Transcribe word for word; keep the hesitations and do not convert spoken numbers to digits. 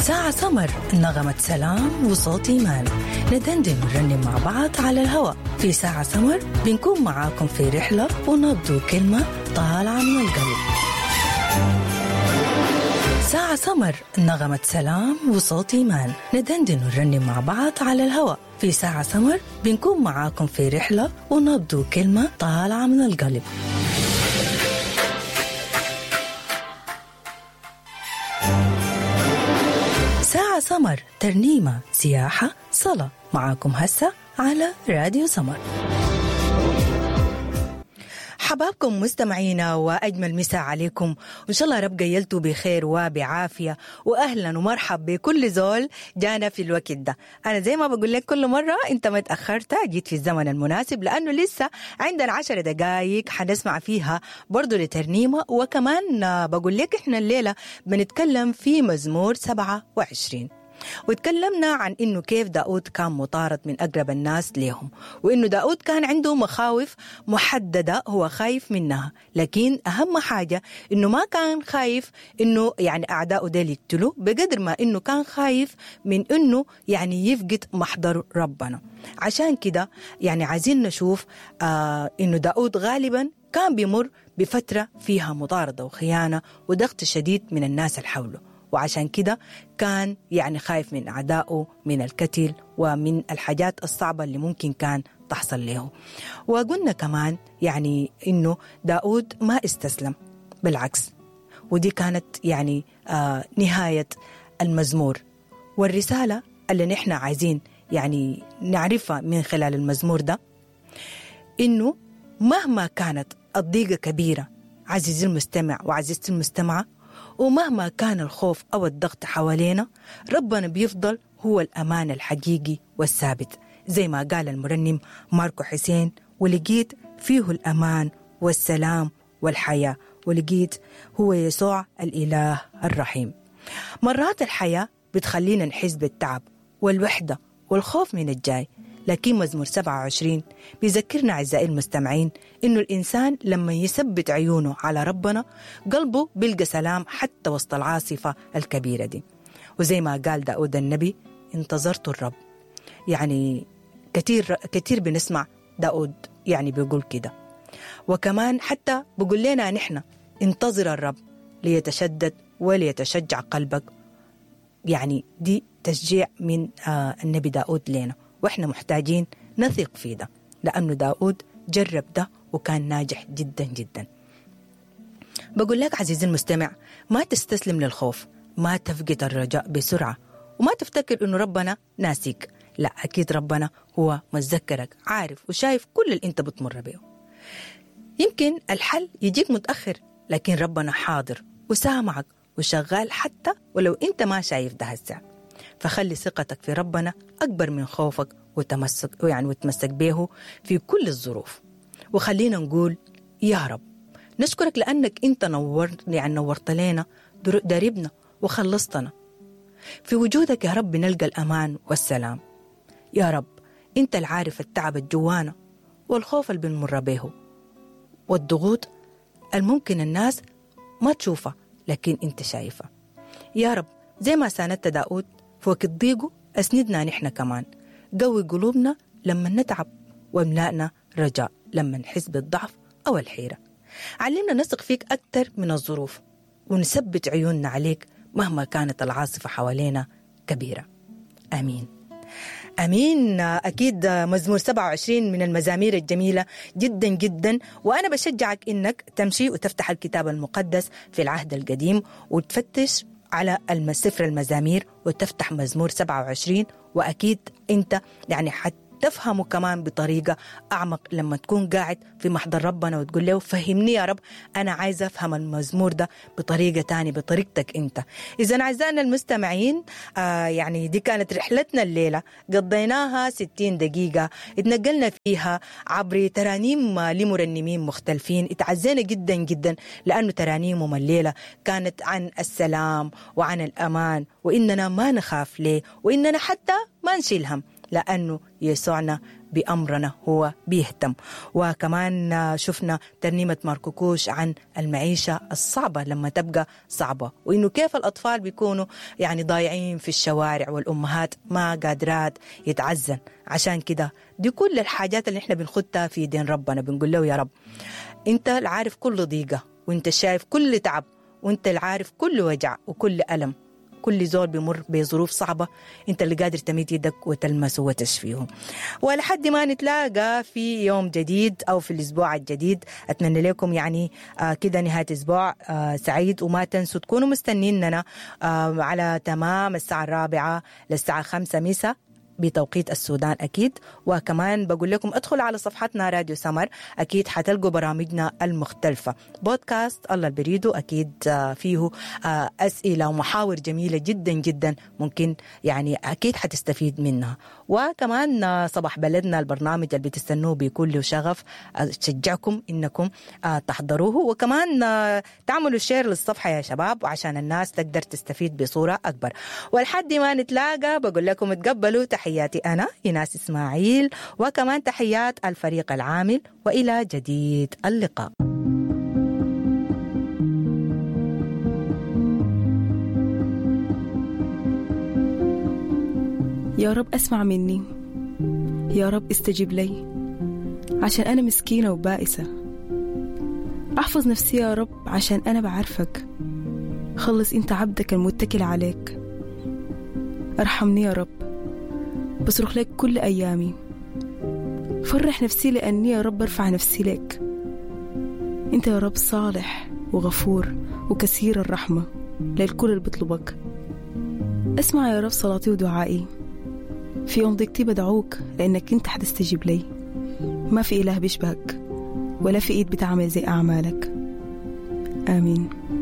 ساعة سمر، نغمة سلام وصوت إيمان، ندندن ونرنم مع بعض على الهواء. في ساعة سمر بنكون معاكم في رحلة ونبدو كلمة طالعة من القلب. ساعة سمر، نغمة سلام وصوت إيمان، ندندن ونرنم مع بعض على الهواء. في ساعة سمر بنكون معاكم في رحلة ونبدو كلمة طالعة من القلب. ساعة سمر، ترنيمة، سياحة، صلاة، معاكم هسه على راديو سمر. حبابكم مستمعينا وأجمل مساء عليكم، وإن شاء الله رب قيلتوا بخير وبعافية، وأهلا ومرحب بكل زول جانا في الوقت ده. أنا زي ما بقول لك كل مرة أنت ما تأخرت، جيت في الزمن المناسب، لأنه لسه عندنا عشر دقايق حنسمع فيها برضو لترنيمة. وكمان بقول لك إحنا الليلة بنتكلم في مزمور سبعة وعشرين، وتكلمنا عن إنه كيف داود كان مطارد من أقرب الناس لهم، وإنه داود كان عنده مخاوف محددة هو خايف منها، لكن أهم حاجة إنه ما كان خايف إنه يعني أعداؤه ديل يقتلوا، بقدر ما إنه كان خايف من إنه يعني يفقد محضر ربنا. عشان كده يعني عايزين نشوف آه إنه داود غالبا كان بيمر بفترة فيها مطاردة وخيانة وضغط شديد من الناس اللي حوله، وعشان كده كان يعني خايف من أعدائه، من القتل ومن الحاجات الصعبة اللي ممكن كان تحصل له. وقلنا كمان يعني إنه داود ما استسلم، بالعكس، ودي كانت يعني آه نهاية المزمور. والرسالة اللي نحن عايزين يعني نعرفها من خلال المزمور ده إنه مهما كانت الضيقة كبيرة عزيزي المستمع وعزيزتي المستمعة، ومهما كان الخوف أو الضغط حوالينا، ربنا بيفضل هو الأمان الحقيقي والثابت، زي ما قال المرنم ماركو حسين: ولقيت فيه الأمان والسلام والحياة، ولقيت هو يسوع الإله الرحيم. مرات الحياة بتخلينا نحس بالتعب والوحدة والخوف من الجاي، لكن مزمور سبعة وعشرين بيذكرنا أعزائي المستمعين إنه الإنسان لما يثبت عيونه على ربنا قلبه بيلقى سلام حتى وسط العاصفة الكبيرة دي. وزي ما قال داود النبي: انتظرت الرب. يعني كتير كتير بنسمع داود يعني بيقول كده. وكمان حتى بيقول لنا نحن: انتظر الرب ليتشدد وليتشجع قلبك. يعني دي تشجيع من آه النبي داود لنا، وإحنا محتاجين نثق في ده، لأنه داود جرب ده وكان ناجح جدا جدا. بقول لك عزيزي المستمع، ما تستسلم للخوف، ما تفقد الرجاء بسرعة، وما تفتكر إنه ربنا ناسيك. لا، أكيد ربنا هو متذكرك، عارف وشايف كل اللي أنت بتمر به. يمكن الحل يجيك متأخر، لكن ربنا حاضر وسامعك وشغال حتى ولو أنت ما شايف ده هسه. فخلي ثقتك في ربنا أكبر من خوفك وتمسك يعني وتمسك به في كل الظروف. وخلينا نقول: يا رب نشكرك لأنك أنت نورت يعني نورت لنا دربنا وخلصتنا. في وجودك يا رب نلقى الأمان والسلام. يا رب أنت العارف التعب الجوانا والخوف اللي بنمر به والضغوط الممكن الناس ما تشوفها لكن أنت شايفها. يا رب زي ما ساندت داود في وقت ضيقه، أسندنا نحن كمان، قوي قلوبنا لما نتعب، واملأنا رجاء لما نحس بالضعف أو الحيرة. علمنا نثق فيك أكتر من الظروف، ونثبت عيوننا عليك مهما كانت العاصفة حوالينا كبيرة. آمين أمين. أكيد مزمور سبعة وعشرين من المزامير الجميلة جدا جدا، وأنا بشجعك إنك تمشي وتفتح الكتاب المقدس في العهد القديم وتفتش على سفر المزامير وتفتح مزمور سبعة وعشرين، وأكيد أنت يعني حتفهمه كمان بطريقة أعمق لما تكون قاعد في محضر ربنا وتقول له: فهمني يا رب، أنا عايزة أفهم المزمور ده بطريقة تانية، بطريقتك أنت. إذن أعزائنا المستمعين، آه يعني دي كانت رحلتنا الليلة، قضيناها ستين دقيقة، اتنقلنا فيها عبر ترانيم لمرنمين مختلفين. اتعزينا جدا جدا لأنه ترانيمهم الليلة كانت عن السلام وعن الأمان، وإننا ما نخاف ليه، وإننا حتى ما نشيل هم، لأنه يسوعنا بأمرنا، هو بيهتم. وكمان شفنا ترنيمة ماركوكوش عن المعيشة الصعبة لما تبقى صعبة، وإنه كيف الأطفال بيكونوا يعني ضايعين في الشوارع والأمهات ما قادرات يتعزن. عشان كده دي كل الحاجات اللي احنا بنخدها في دين ربنا، بنقول له يا رب انت العارف كل ضيقة، وانت شايف كل تعب، وانت العارف كل وجع وكل ألم. كل زول بيمر بظروف صعبة انت اللي قادر تميد يدك وتلمسه وتشفيهم. ولحد ما نتلاقى في يوم جديد او في الاسبوع الجديد، اتمنى لكم يعني آه كده نهاية اسبوع آه سعيد. وما تنسوا تكونوا مستنيننا آه على تمام الساعة الرابعة للساعة خمسة مساء بتوقيت السودان أكيد. وكمان بقول لكم ادخلوا على صفحتنا راديو سمر، أكيد حتلقوا برامجنا المختلفة. بودكاست الله البريدو أكيد فيه أسئلة ومحاور جميلة جدا جدا، ممكن يعني أكيد حتستفيد منها. وكمان صباح بلدنا البرنامج اللي بتستنوه بكل شغف، أشجعكم إنكم تحضروه، وكمان تعملوا شير للصفحة يا شباب عشان الناس تقدر تستفيد بصورة أكبر. ولحد ما نتلاقى بقول لكم تقبلوا تحياتي أنا إيناس إسماعيل، وكمان تحيات الفريق العامل، وإلى جديد اللقاء. يا رب أسمع مني، يا رب استجب لي، عشان أنا مسكينة وبائسة. أحفظ نفسي يا رب عشان أنا بعرفك، خلص أنت عبدك المتكل عليك. أرحمني يا رب، بصرخ لك كل أيامي. فرح نفسي لأني يا رب أرفع نفسي لك. أنت يا رب صالح وغفور وكثير الرحمة للكل اللي بطلبك. اسمع يا رب صلاتي ودعائي، في يوم ضيقتي بدعوك لأنك أنت حتستجيب لي. ما في إله بيشبهك ولا في إيد بتعمل زي أعمالك. آمين.